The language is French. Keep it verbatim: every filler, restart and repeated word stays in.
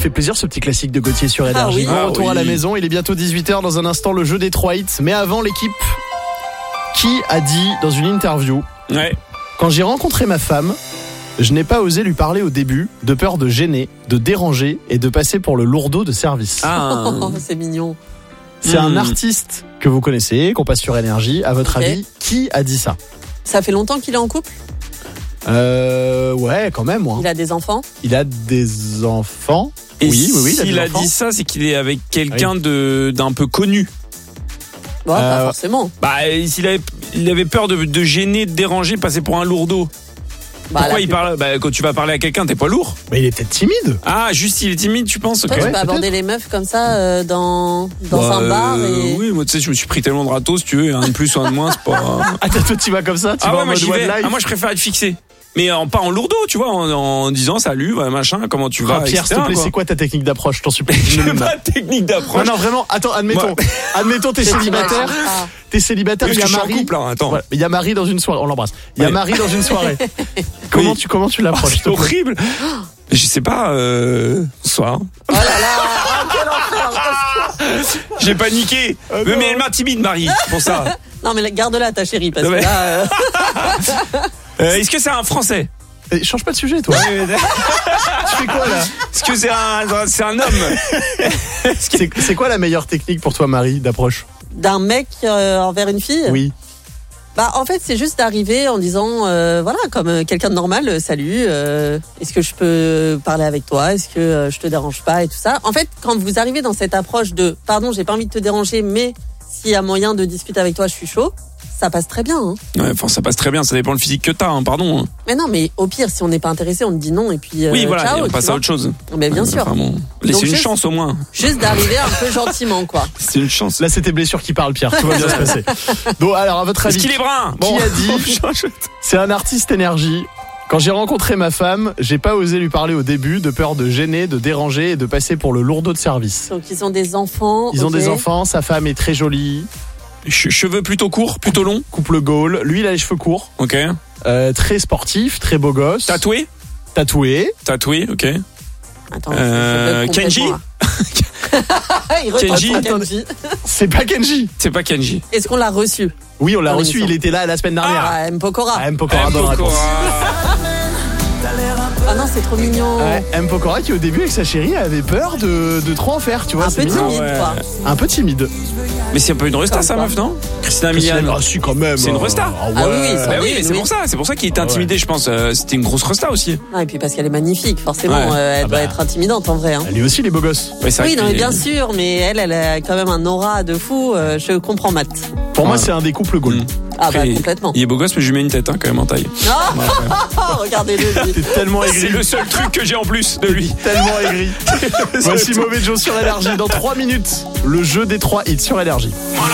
fait plaisir ce petit classique de Gauthier sur Énergie. Ah oui. Bon retour Ah oui. à la maison, il est bientôt dix-huit heures, dans un instant le jeu des trois hits. Mais avant, l'équipe qui a dit dans une interview Ouais. quand j'ai rencontré ma femme, je n'ai pas osé lui parler au début, de peur de gêner, de déranger et de passer pour le lourdeau de service. Ah. Oh, c'est mignon. C'est Hmm. un artiste que vous connaissez, qu'on passe sur Énergie. À votre Ok. avis, qui a dit ça? Ça fait longtemps qu'il est en couple? Euh, ouais, quand même, moi. Il a des enfants? Il a des enfants. Et oui, oui, oui. il a s'il des a enfants. dit ça, c'est qu'il est avec quelqu'un de d'un peu connu. Bon, pas Euh, forcément. Bah, s'il avait, il avait peur de, de gêner, de déranger, passer pour un lourdeau. Bah, Pourquoi la il plupart- parle Bah, quand tu vas parler à quelqu'un, t'es pas lourd. Mais il est peut-être timide. Ah, juste il est timide, tu penses? Toi, Ok. tu Ouais, peux aborder peut-être. les meufs comme ça euh, dans, dans Bah, un bar euh, et... Oui, moi tu sais, je me suis pris tellement de râteaux, si tu veux, un de plus ou un de moins, c'est pas. Ah, toi, tu vas comme ça? Tu Ah vas ouais, en moi mode j'y one vais. life? Ah, moi je préfère être fixé. Mais en, pas en lourdeau, tu vois, en, en disant salut, voilà, machin, comment tu vas, Ah, Pierre, s'il te et cetera, plaît, quoi. c'est quoi ta technique d'approche? Je t'en supplie. J'ai Dis-le-nous. pas de technique Non, d'approche. non, vraiment. Attends, admettons. Moi- Admettons, t'es C'est célibataire. Ah. T'es célibataire, Parce il y que a je suis en Marie. couple, hein, attends. Voilà, il y a Marie dans une soirée. On l'embrasse. Il y a Oui. Marie dans une soirée. Comment Oui. tu, comment tu Oh, l'approches? c'est horrible. Je sais pas, euh, soir. Oh là là, oh, quel enfer. J'ai paniqué. Ah mais, non. mais elle m'intimide, Marie, c'est pour ça. Non mais garde-la ta chérie parce Non, que mais- là... euh, Euh, est-ce que c'est un Français? Eh, change pas de sujet, toi. Tu fais quoi, là? Est-ce que c'est un, c'est un homme? C'est, c'est quoi la meilleure technique pour toi, Marie, d'approche? D'un mec euh, envers une fille? Oui. Bah en fait c'est juste d'arriver en disant euh, voilà comme euh, quelqu'un de normal, euh, salut, euh, est-ce que je peux parler avec toi, est-ce que euh, je te dérange pas et tout ça. En fait quand vous arrivez dans cette approche de pardon j'ai pas envie de te déranger mais s'il y a moyen de discuter avec toi je suis chaud, ça passe très bien hein. Ouais, enfin, ça passe très bien, ça dépend le physique que t'as, hein, pardon. hein. Mais non mais au pire si on n'est pas intéressé on te dit non et puis euh, oui, voilà, ciao, et on tu passe vois. à autre chose. Mais bien sûr, Enfin, bon, laissez Donc, une juste- chance au moins. juste d'arriver un peu gentiment quoi. C'est une chance. Là, c'est tes blessures qui parlent, Pierre. Tout va bien se passer. Bon, alors, à votre Est-ce avis, qu'il est brun? qui a dit- Oh, putain, je- c'est un artiste Énergie. Quand j'ai rencontré ma femme, j'ai pas osé lui parler au début, de peur de gêner, de déranger et de passer pour le lourdeau de service. Donc ils ont des enfants. Ils ont ok. des enfants, sa femme est très jolie, Che- Cheveux plutôt courts, plutôt longs. couple Gaulle. Lui, il a les cheveux courts, Ok. euh, très sportif, très beau gosse, Tatoué? tatoué. Tatoué, ok. Attends, Euh, je- je- je- Kenji complètement, là. Il retente Kenji. son Kenji. C'est pas Kenji. C'est pas Kenji. Est-ce qu'on l'a reçu? Oui, on l'a Dans reçu, l'émission. il était là la semaine dernière. Ah, M. Pokora. Ah, M. Pokora, M. bonne Pokora. réponse. Ah non, c'est trop mignon. Ouais, M. Pokora qui au début avec sa chérie avait peur de, de trop en faire, tu vois. Un c'est peu mignon. timide, ouais. quoi. Un peu timide. Mais c'est un peu une resta, Comme sa quoi. meuf, non? Christina Christina, Milian. ah, si, quand même. C'est une euh, resta. Ah, ouais. Ah oui, oui, ça- Bah oui, oui, mais c'est oui. pour ça, c'est pour ça qu'il était Ah ouais. intimidé, je pense. Euh, C'était une grosse resta aussi. Ah, et puis parce qu'elle est magnifique, forcément, Ouais. euh, elle Ah doit bah. être intimidante en vrai. Hein. Elle est aussi les beaux gosses. Ouais, c'est vrai Oui, non, mais qu'il est- bien sûr, mais elle, elle a quand même un aura de fou. euh, je comprends Matt. Pour moi, Ouais. c'est un des couples Gaulle. Mm. Ah Après, bah il- complètement. Il est beau gosse, mais je lui mets une tête, hein, quand même, en taille. Non, regardez-le. lui. T'es tellement C'est aigri. le seul truc que j'ai en plus de lui. Tellement aigri. Voici Mauvais Joe sur Énergie. Dans trois minutes, le jeu des trois hits sur Énergie.